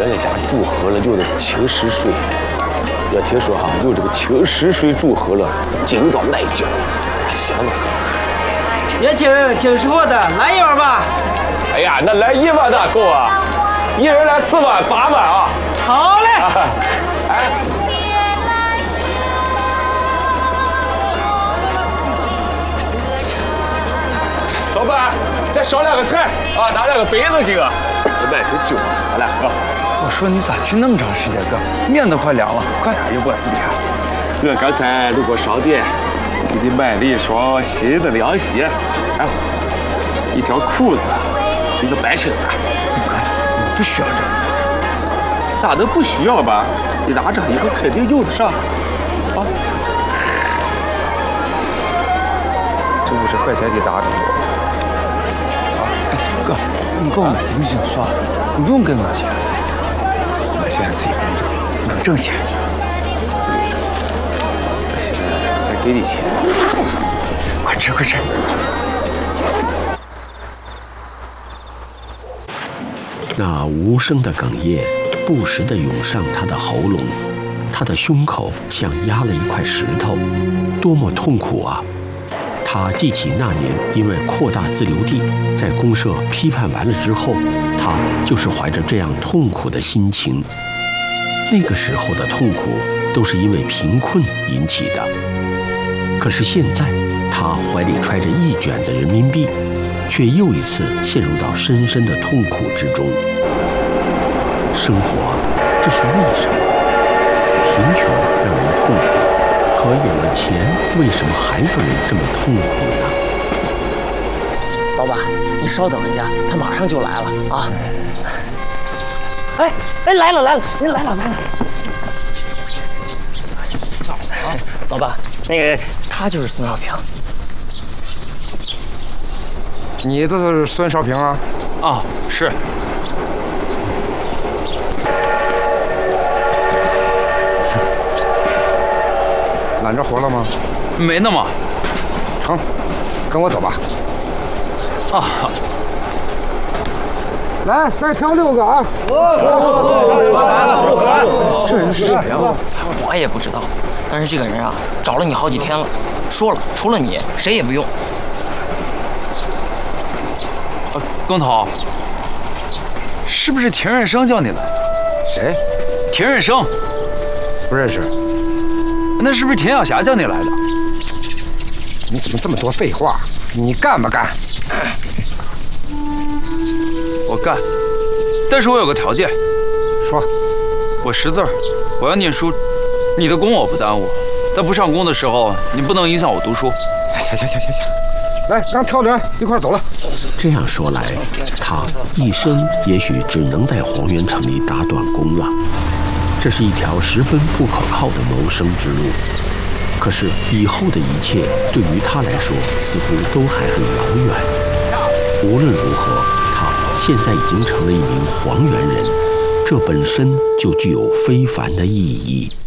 俺家住合了，流的是青石水。要听说哈，有这个青石水住合了，劲道耐嚼，香的很。 年轻人听说的，来一碗吧。 哎呀，那来1碗的够啊，一人来4碗8碗啊。 好嘞。 哎。 老板，再烧2个菜啊，拿2个杯子给我。买瓶酒，咱俩喝。 我说你咋去那么长时间，哥？面都快凉了，快点有波斯的看。 我刚才路过商店，给你买了一双新的凉鞋，还有一条裤子，一个白衬衫。 你不需要这个。 咋能不需要吧？你拿着以后肯定用得上。啊。 这50块钱得打着我。 哥，你给我买东西就算了，不用给我钱。我现在自己工作，能挣钱。 我现在该给你钱。 快吃，快吃。 那无声的哽咽不时地涌上他的喉咙，他的胸口像压了一块石头，多么痛苦啊！ 他记起那年因为扩大自留地，在公社批判完了之后，他就是怀着这样痛苦的心情。那个时候的痛苦都是因为贫困引起的。可是现在，他怀里揣着1卷子人民币，却又一次陷入到深深的痛苦之中。生活，这是为什么？贫穷让人痛苦。 可有了钱，为什么还有人这么痛苦呢？ 老板，你稍等一下，他马上就来了啊！哎，来了，您来了。下午啊，老板，那个他就是孙少平。 你这是孙少平啊？ 啊，是。 揽着活了吗？ 没那么。 成，跟我走吧。 啊。 来，再挑6个啊！ 这人是谁啊？我也不知道，但是这个人啊，找了你好几天了，说了除了你谁也不用。 工头，是不是田润生叫你来？ 谁？ 田润生。 不认识。 那是不是田晓霞叫你来的？ 你怎么这么多废话？你干不干？ 我干，但是我有个条件。 说。 我识字儿，我要念书，你的工我不耽误，但不上工的时候，你不能影响我读书。 行，来，让挑着一块走了。 这样说来，他一生也许只能在黄源城里打短工了。 这是一条十分不可靠的谋生之路，可是以后的一切对于他来说似乎都还很遥远。无论如何，他现在已经成了一名黄源人，这本身就具有非凡的意义。